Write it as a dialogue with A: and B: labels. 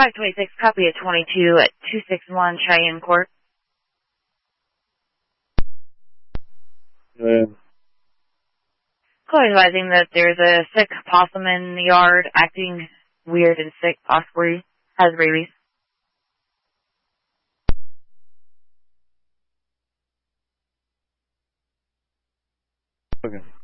A: 526, copy of 22 at 261 Cheyenne Court. Call advising that there's a sick possum in the yard, acting weird and sick, possibly has rabies.
B: Okay.